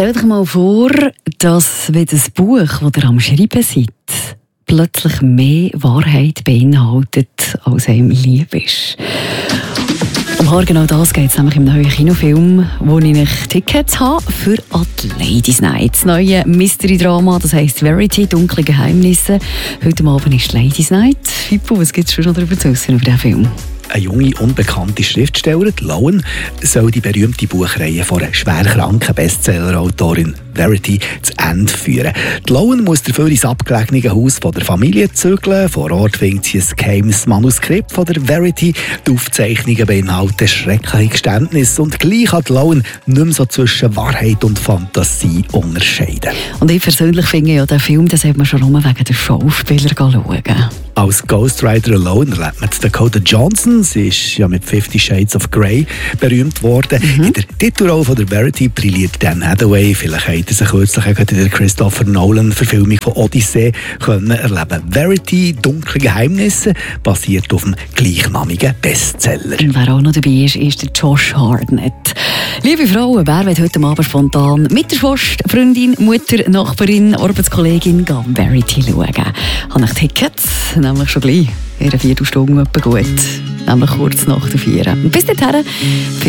Stell dich mal vor, dass wenn das Buch, das ihr am Schreiben seid, plötzlich mehr Wahrheit beinhaltet, als einem lieb ist. Um genau das geht es nämlich im neuen Kinofilm, wo ich Tickets habe für die Ladies Night. Das neue Mystery-Drama, das heisst Verity, dunkle Geheimnisse. Heute Abend ist Ladies Night. Fippo, was gibt es schon darüber zu wissen über diesen Film? Eine junge, unbekannte Schriftstellerin, Lowen, soll die berühmte Buchreihe von einer schwerkranken Bestseller-Autorin Verity zu Ende führen. Die Lowen muss dafür ins abgelegene Haus von der Familie zügeln. Vor Ort findet sie ein geheimes Manuskript von der Verity. Die Aufzeichnungen beinhalten schreckliche Geständnisse und gleich kann die Lowen nicht mehr so zwischen Wahrheit und Fantasie unterscheiden. Und ich persönlich finde ja, den Film, den sollte man schon nur wegen der Schauspieler schauen. Als Ghostwriter Alone erlebt man Dakota Johnson. Sie ist ja mit 50 Shades of Grey berühmt worden. In der Titelrolle von der Verity brilliert Dan Hathaway. Vielleicht hat er sich kürzlich in der Christopher Nolan-Verfilmung von Odyssey erleben. Verity, dunkle Geheimnisse, basiert auf dem gleichnamigen Bestseller. Und wer auch noch dabei ist der Josh Hartnett. Liebe Frauen, wer will heute Abend spontan mit der Schwester, Freundin, Mutter, Nachbarin, Arbeitskollegin Verity schauen? Habe ich Tickets? Nämlich schon gleich in einer Viertelstunde gut. Nämlich kurz nach der 4. Bis dahin